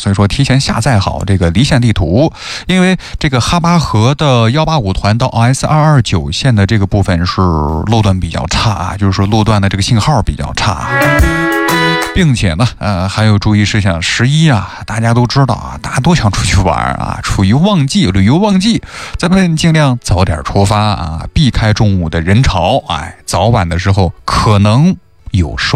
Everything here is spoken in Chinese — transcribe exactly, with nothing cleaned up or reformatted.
所以说提前下载好这个离线地图，因为这个哈巴河的幺八五团到 S 二二九线的这个部分是路段比较差啊，就是说路段的这个信号比较差。并且呢，呃，还有注意事项，十一啊，大家都知道啊，大家都想出去玩啊，处于旺季，旅游旺季，咱们尽量早点出发啊，避开中午的人潮，哎，早晚的时候可能有霜。